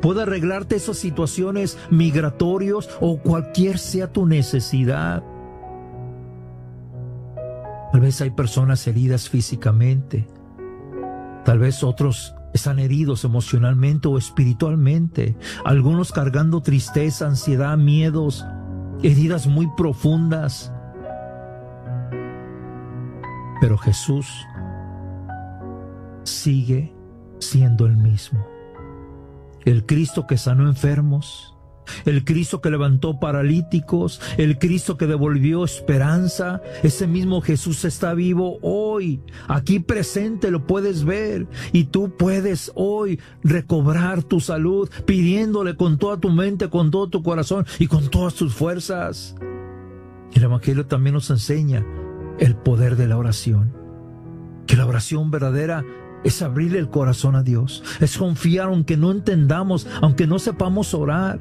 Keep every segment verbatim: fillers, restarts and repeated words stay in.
puede arreglarte esas situaciones migratorias o cualquier sea tu necesidad. Tal vez hay personas heridas físicamente. Tal vez otros están heridos emocionalmente o espiritualmente. Algunos cargando tristeza, ansiedad, miedos, heridas muy profundas. Pero Jesús sigue siendo el mismo. El Cristo que sanó enfermos, el Cristo que levantó paralíticos, el Cristo que devolvió esperanza, ese mismo Jesús está vivo hoy, aquí presente, lo puedes ver, y tú puedes hoy recobrar tu salud pidiéndole con toda tu mente, con todo tu corazón y con todas tus fuerzas. El Evangelio también nos enseña el poder de la oración, que la oración verdadera es abrirle el corazón a Dios, es confiar aunque no entendamos, aunque no sepamos orar.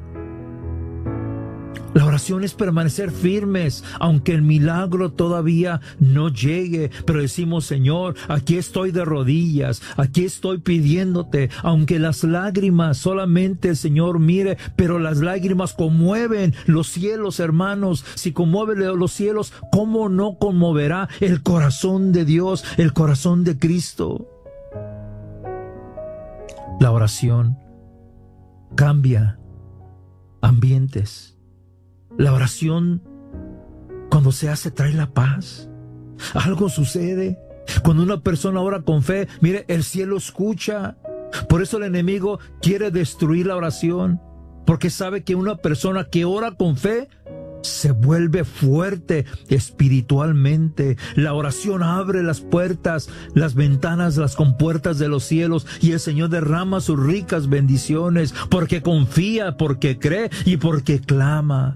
La oración es permanecer firmes, aunque el milagro todavía no llegue, pero decimos: Señor, aquí estoy de rodillas, aquí estoy pidiéndote, aunque las lágrimas solamente, Señor, mire, pero las lágrimas conmueven los cielos, hermanos. Si conmueve los cielos, ¿cómo no conmoverá el corazón de Dios, el corazón de Cristo? La oración cambia ambientes. La oración, cuando se hace, trae la paz. Algo sucede. Cuando una persona ora con fe, mire, el cielo escucha. Por eso el enemigo quiere destruir la oración, porque sabe que una persona que ora con fe se vuelve fuerte espiritualmente. La oración abre las puertas, las ventanas, las compuertas de los cielos, y el Señor derrama sus ricas bendiciones, porque confía, porque cree y porque clama.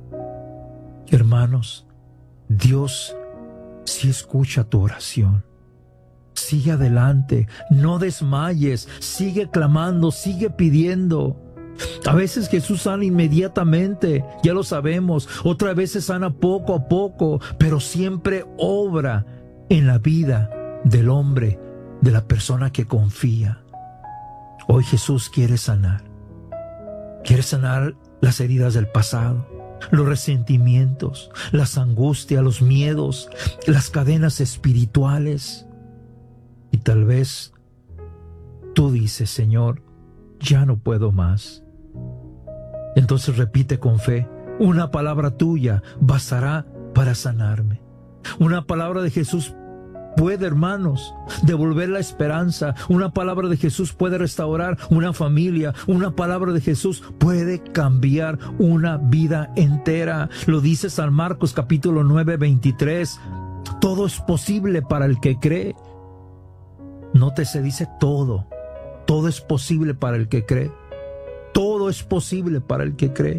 Hermanos, Dios sí escucha tu oración. Sigue adelante, no desmayes, sigue clamando, sigue pidiendo. A veces Jesús sana inmediatamente, ya lo sabemos. Otras veces sana poco a poco, pero siempre obra en la vida del hombre, de la persona que confía. Hoy Jesús quiere sanar. Quiere sanar las heridas del pasado, los resentimientos, las angustias, los miedos, las cadenas espirituales. Y tal vez tú dices: Señor, ya no puedo más. Entonces repite con fe: una palabra tuya bastará para sanarme. Una palabra de Jesús puede, hermanos, devolver la esperanza. Una palabra de Jesús puede restaurar una familia. Una palabra de Jesús puede cambiar una vida entera. Lo dice San Marcos capítulo nueve, veintitrés. Todo es posible para el que cree. Nótese, dice todo. Todo es posible para el que cree. Todo es posible para el que cree.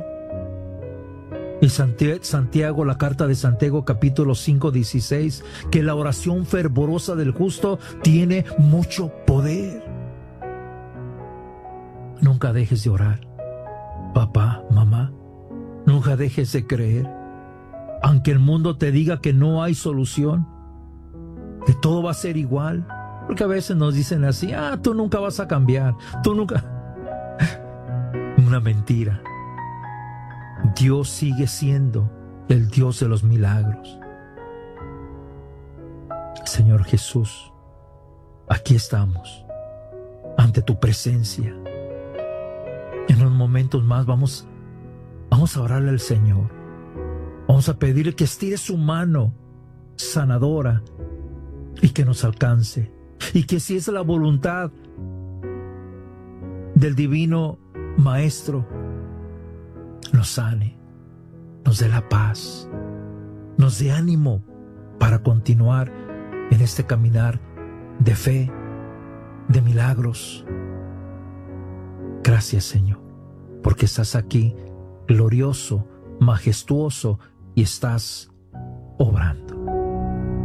Y Santiago, la carta de Santiago capítulo cinco, dieciséis, que la oración fervorosa del justo tiene mucho poder. Nunca dejes de orar, papá, mamá. Nunca dejes de creer. Aunque el mundo te diga que no hay solución, que todo va a ser igual. Porque a veces nos dicen así: ah, tú nunca vas a cambiar, tú nunca... Una mentira. Dios sigue siendo el Dios de los milagros. Señor Jesús, aquí estamos, ante tu presencia. En unos momentos más vamos, vamos a orarle al Señor. Vamos a pedirle que estire su mano sanadora y que nos alcance. Y que si es la voluntad del divino Maestro, nos sane, nos dé la paz, nos dé ánimo para continuar en este caminar de fe, de milagros. Gracias, Señor, porque estás aquí, glorioso, majestuoso, y estás obrando.